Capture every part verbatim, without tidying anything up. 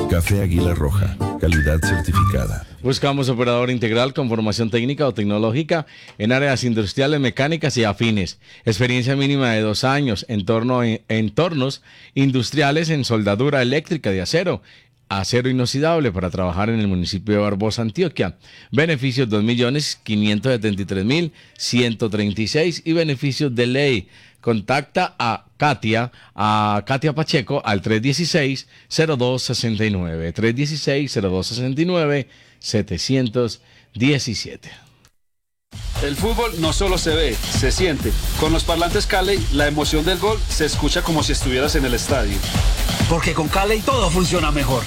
Café Águila Roja, calidad certificada. Buscamos operador integral con formación técnica o tecnológica en áreas industriales, mecánicas y afines. Experiencia mínima de dos años en torno a entornos industriales en soldadura eléctrica de acero, acero inoxidable para trabajar en el municipio de Barbosa, Antioquia. Beneficios dos millones quinientos setenta y tres mil ciento treinta y seis y beneficios de ley. Contacta a Katia, a Katia Pacheco al tres uno seis, cero dos seis nueve, tres uno seis, cero dos seis nueve, siete uno siete. El fútbol no solo se ve, se siente. Con los parlantes Cali, la emoción del gol se escucha como si estuvieras en el estadio. Porque con Cali todo funciona mejor.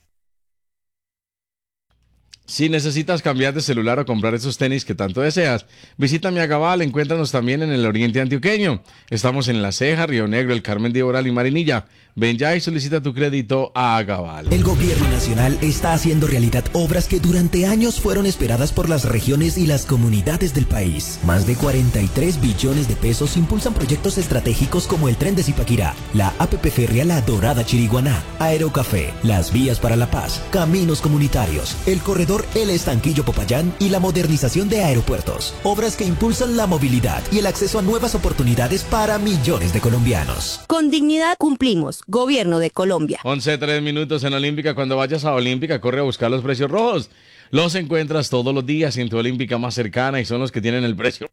Si necesitas cambiar de celular o comprar esos tenis que tanto deseas, visítame a Gabal, encuéntranos también en el oriente antioqueño. Estamos en La Ceja, Río Negro, El Carmen de Oral y Marinilla. Ven ya y solicita tu crédito a Gabal. El gobierno nacional está haciendo realidad obras que durante años fueron esperadas por las regiones y las comunidades del país. Más de cuarenta y tres billones de pesos impulsan proyectos estratégicos como el tren de Zipaquirá, la A P P férrea La Dorada Chiriguaná, Aerocafé, las vías para la paz, caminos comunitarios, el corredor El Estanquillo Popayán y la modernización de aeropuertos. Obras que impulsan la movilidad y el acceso a nuevas oportunidades para millones de colombianos. Con dignidad cumplimos. Gobierno de Colombia. once tres minutos en Olímpica. Cuando vayas a Olímpica, corre a buscar los precios rojos. Los encuentras todos los días en tu Olímpica más cercana y son los que tienen el precio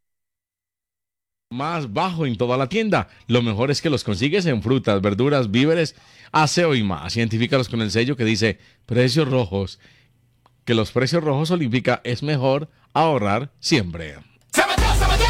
más bajo en toda la tienda. Lo mejor es que los consigues en frutas, verduras, víveres, aseo y más. Identifícalos con el sello que dice precios rojos. Que los precios rojos Olímpica es mejor ahorrar siempre.